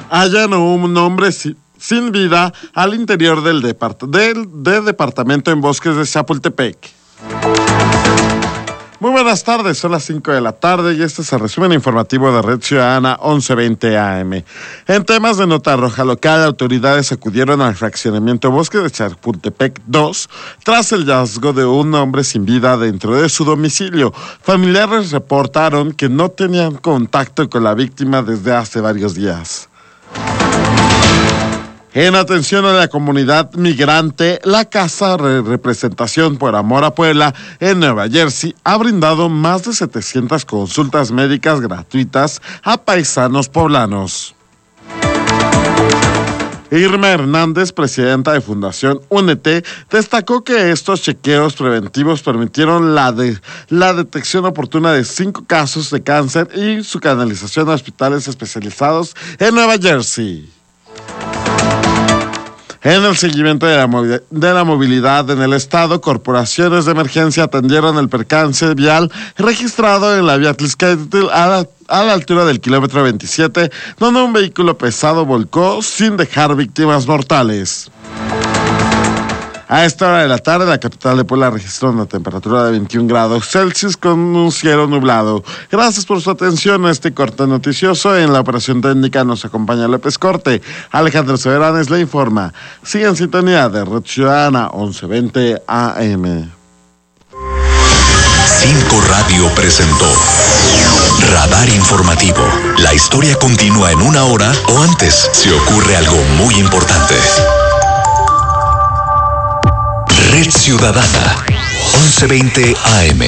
hallan un hombre sin vida al interior del departamento en Bosques de Chapultepec. Muy buenas tardes, son las 5 de la tarde y este es el resumen informativo de Red Ciudadana 1120 AM. En temas de nota roja local, autoridades acudieron al fraccionamiento Bosque de Chapultepec 2 tras el hallazgo de un hombre sin vida dentro de su domicilio. Familiares reportaron que no tenían contacto con la víctima desde hace varios días. En atención a la comunidad migrante, la Casa de Representación por Amor a Puebla en Nueva Jersey ha brindado más de 700 consultas médicas gratuitas a paisanos poblanos. Irma Hernández, presidenta de Fundación Únete, destacó que estos chequeos preventivos permitieron la detección oportuna de 5 casos de cáncer y su canalización a hospitales especializados en Nueva Jersey. En el seguimiento de la movilidad en el estado, corporaciones de emergencia atendieron el percance vial registrado en la vía Tlaxcala a la altura del kilómetro 27, donde un vehículo pesado volcó sin dejar víctimas mortales. A esta hora de la tarde, la capital de Puebla registró una temperatura de 21 grados Celsius con un cielo nublado. Gracias por su atención a este corte noticioso. En la operación técnica nos acompaña López Corte. Alejandro Severanes le informa. Sigue en sintonía de Red Ciudadana 1120 AM. 5 Radio presentó Radar Informativo. La historia continúa en una hora o antes si ocurre algo muy importante. Red Ciudadana 1120 AM.